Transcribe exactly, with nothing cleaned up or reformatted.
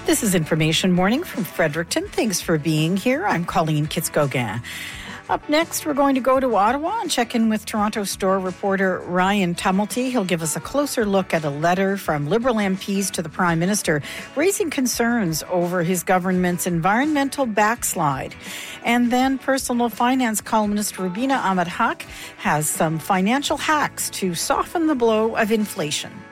This is Information Morning from Fredericton. Thanks for being here. I'm Colleen Kitzgogin. Up next, we're going to go to Ottawa and check in with Toronto Star reporter Ryan Tumulty. He'll give us a closer look at a letter from Liberal M Ps to the Prime Minister, raising concerns over his government's environmental backslide. And then personal finance columnist Rubina Ahmed Haq has some financial hacks to soften the blow of inflation.